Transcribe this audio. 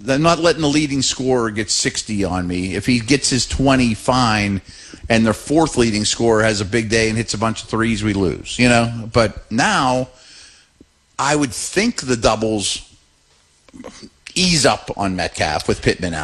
I'm not letting the leading scorer get 60 on me. If he gets his 20, fine, and their fourth leading scorer has a big day and hits a bunch of threes, we lose, But now I would think the doubles ease up on Metcalf with Pittman out.